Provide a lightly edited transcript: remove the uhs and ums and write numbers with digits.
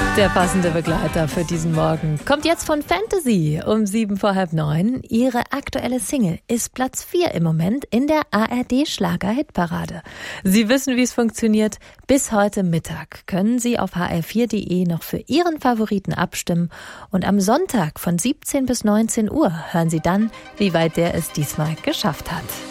Der passende Begleiter für diesen Morgen kommt jetzt von Fantasy um 7:45. Ihre aktuelle Single ist Platz 4 im Moment in der ARD-Schlager-Hitparade. Sie wissen, wie es funktioniert. Bis heute Mittag können Sie auf hr4.de noch für Ihren Favoriten abstimmen. Und am Sonntag von 17 bis 19 Uhr hören Sie dann, wie weit der es diesmal geschafft hat.